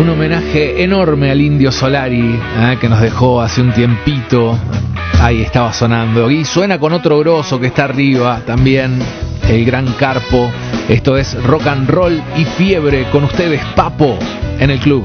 Un homenaje enorme al Indio Solari, que nos dejó hace un tiempito. Ahí estaba sonando. Y suena con otro grosso que está arriba también, el gran Carpo. Esto es Rock and Roll y Fiebre. Con ustedes, Papo, en el club.